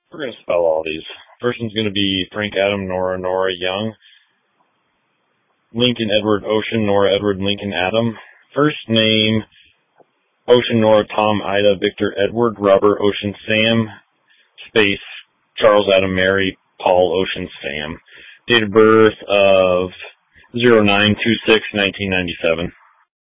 We're going to spell all these. First one's going to be Frank Adam Nora Nora Young. Lincoln Edward Ocean Nora Edward Lincoln Adam. First name Ocean Nora Tom Ida Victor Edward Robert Ocean Sam space Charles Adam Mary Paul Ocean Sam. Date of birth of 09/26/1997.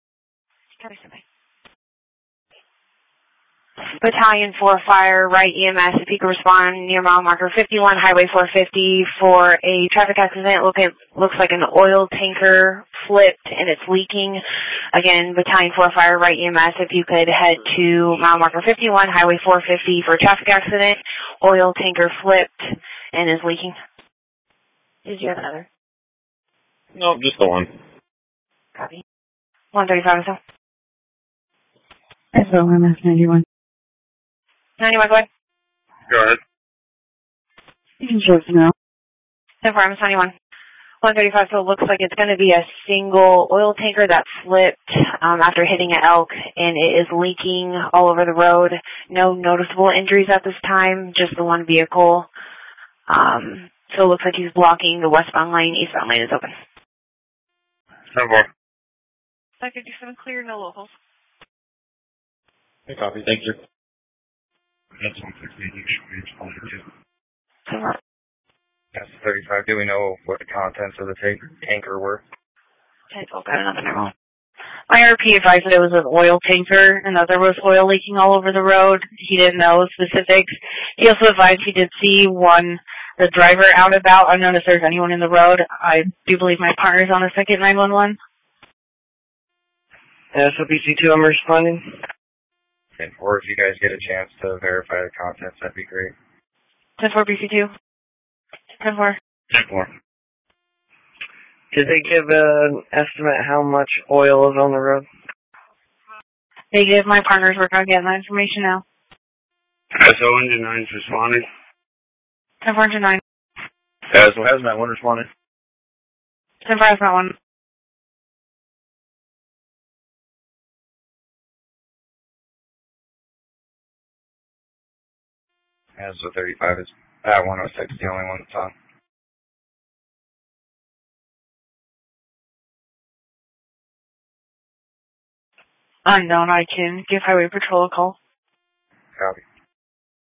Battalion 4 Fire, right EMS, if you can respond near mile marker 51, Highway 450 for a traffic accident. Looks like an oil tanker flipped and it's leaking. Again, Battalion 4 Fire, right EMS, if you could head to mile marker 51, Highway 450 for a traffic accident. Oil tanker flipped and is leaking. Did you have another? No, just the one. Copy. 135 SO. SOMS 91. 91, go ahead. Go ahead. You can show us now. 10-4, MS 91. 135, so it looks like it's going to be a single oil tanker that flipped after hitting an elk, and it is leaking all over the road. No noticeable injuries at this time, just the one vehicle. So it looks like he's blocking the westbound lane. Eastbound lane is open. 10-4. 557 clear, no locals. Hey, copy. Thank you. That's 168. That's 35. Do we know what the contents of the tanker were? 10-12, got another number. My RP advised that it was an oil tanker and that there was oil leaking all over the road. He didn't know specifics. He also advised he did see the driver out and about. Unknown if there's anyone in the road. I do believe my partner's on the second 911. SOPC2, I'm responding. And or if you guys get a chance to verify the contents, that'd be great. 10-4 BC2. 10-4. 10-4. Did they give an estimate how much oil is on the road? Negative. My partner's working on getting that information now. SO Engine 9 is responding. 10-4 Engine 9. Hazmat 1 responding. 10-4 Hazmat 1. As the 35 is 106 is the only one that's on. Unknown, I can give Highway Patrol a call. Copy.